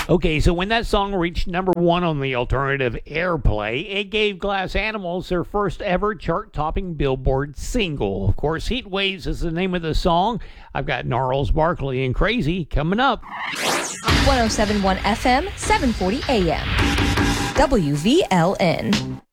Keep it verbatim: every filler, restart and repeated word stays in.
Okay, so when that song reached number one on the alternative airplay, it gave Glass Animals their first ever chart-topping Billboard single. Of course, Heat Waves is the name of the song. I've got Gnarls Barkley and Crazy coming up. one oh seven point one F M, seven forty A M. W V L N.